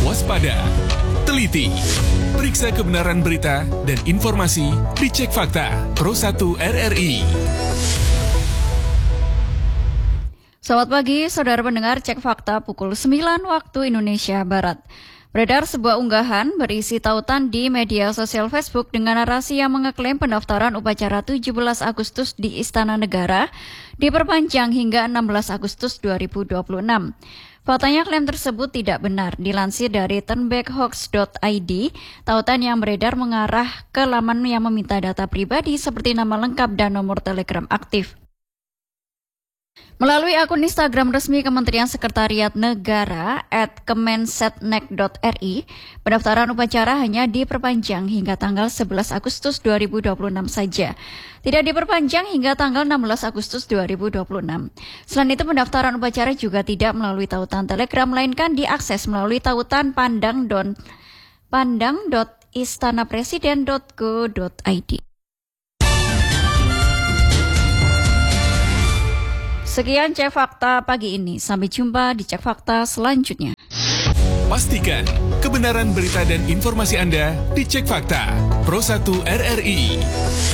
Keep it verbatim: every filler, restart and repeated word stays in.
waspada, teliti, periksa kebenaran berita dan informasi di Cek Fakta Pro satu R R I. Selamat pagi, saudara pendengar Cek Fakta pukul sembilan waktu Indonesia Barat. Beredar sebuah unggahan berisi tautan di media sosial Facebook dengan narasi yang mengeklaim pendaftaran upacara tujuh belas Agustus di Istana Negara diperpanjang hingga enam belas Agustus dua ribu dua puluh enam. Faktanya klaim tersebut tidak benar. Dilansir dari turnbackhoax dot I D, tautan yang beredar mengarah ke laman yang meminta data pribadi seperti nama lengkap dan nomor Telegram aktif. Melalui akun Instagram resmi Kementerian Sekretariat Negara at kemensetnek dot r i, pendaftaran upacara hanya diperpanjang hingga tanggal sebelas Agustus dua ribu dua puluh enam saja. Tidak diperpanjang hingga tanggal enam belas Agustus dua ribu dua puluh enam. Selain itu, pendaftaran upacara juga tidak melalui tautan Telegram, melainkan diakses melalui tautan pandang dot istanapresiden dot go dot i d. Sekian Cek Fakta pagi ini. Sampai jumpa di Cek Fakta selanjutnya. Pastikan kebenaran berita dan informasi Anda di Cek Fakta Pro satu R R I.